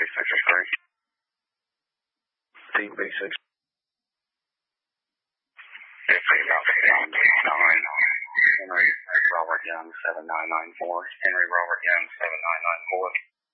B6 is 3. B6. Henry Robert Young 7994. Henry Robert Young 7994.